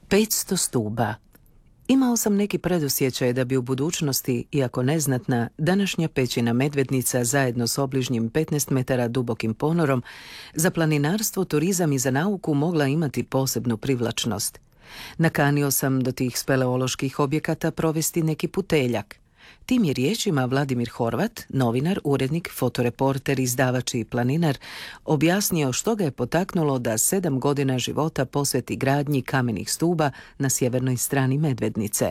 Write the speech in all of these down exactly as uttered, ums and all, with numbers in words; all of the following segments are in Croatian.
petsto stuba. Imao sam neki predosjećaj da bi u budućnosti, iako neznatna, današnja pećina Medvednica zajedno s obližnjim petnaest metara dubokim ponorom za planinarstvo, turizam i za nauku mogla imati posebnu privlačnost. Nakanio sam do tih speleoloških objekata provesti neki puteljak. Tim je riječima Vladimir Horvat, novinar, urednik, fotoreporter, izdavač i planinar, objasnio što ga je potaknulo da sedam godina života posveti gradnji kamenih stuba na sjevernoj strani Medvednice.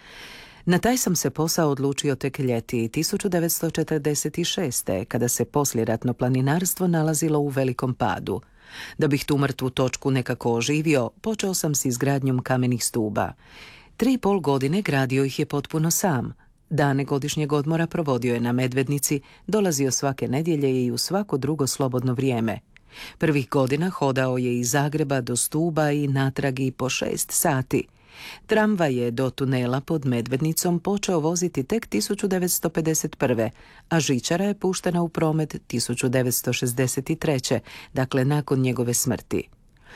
Na taj sam se posao odlučio tek ljeti tisuću devetsto četrdeset šeste. kada se poslijeratno planinarstvo nalazilo u velikom padu. Da bih tu mrtvu točku nekako oživio, počeo sam s izgradnjom kamenih stuba. Tri i pol godine gradio ih je potpuno sam. Dane godišnjeg odmora provodio je na Medvednici, dolazio svake nedjelje i u svako drugo slobodno vrijeme. Prvih godina hodao je iz Zagreba do stuba i natrag i po šest sati. Tramvaj je do tunela pod Medvednicom počeo voziti tek tisuću devetsto pedeset prve. a žičara je puštena u promet tisuću devetsto šezdeset treće. dakle nakon njegove smrti.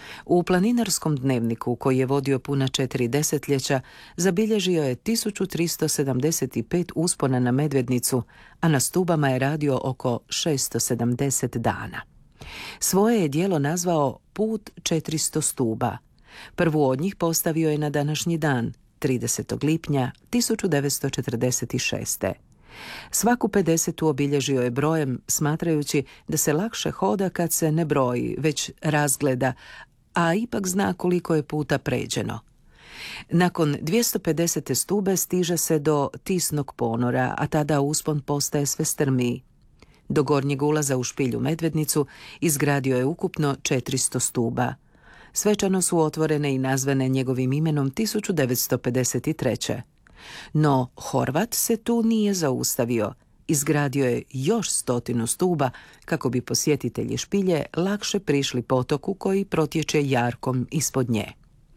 U planinarskom dnevniku, koji je vodio puna četiri desetljeća, zabilježio je tisuću tristo sedamdeset pet uspona na Medvednicu, a na stubama je radio oko šesto sedamdeset dana. Svoje je djelo nazvao Put četiristo stuba. Prvu od njih postavio je na današnji dan, tridesetog lipnja tisuću devetsto četrdeset šeste. Svaku pedesetu obilježio je brojem, smatrajući da se lakše hoda kad se ne broji, već razgleda, a ipak zna koliko je puta pređeno. Nakon dvjesto pedesete stube stiže se do Tisnog ponora, a tada uspon postaje sve strmiji. Do gornjeg ulaza u špilju Medvednicu izgradio je ukupno četiristo stuba. Svečano su otvorene i nazvane njegovim imenom tisuću devetsto pedeset treće. No Horvat se tu nije zaustavio. Izgradio je još stotinu stuba kako bi posjetitelji špilje lakše prišli potoku koji protječe jarkom ispod nje.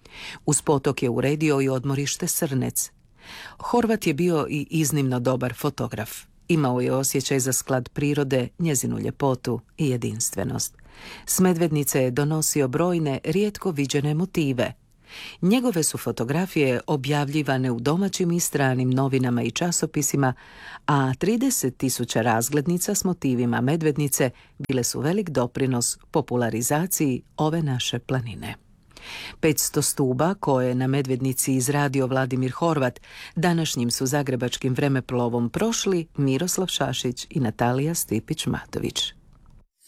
Uz potok je uredio i odmorište Srnec. Horvat je bio i iznimno dobar fotograf. Imao je osjećaj za sklad prirode, njezinu ljepotu i jedinstvenost. S Medvednice je donosio brojne, rijetko viđene motive. Njegove su fotografije objavljivane u domaćim i stranim novinama i časopisima, a trideset tisuća razglednica s motivima Medvednice bile su velik doprinos popularizaciji ove naše planine. petsto stuba koje je na Medvednici izradio Vladimir Horvat današnjim su zagrebačkim vremeplovom prošli Miroslav Šašić i Natalija Stipić-Matović.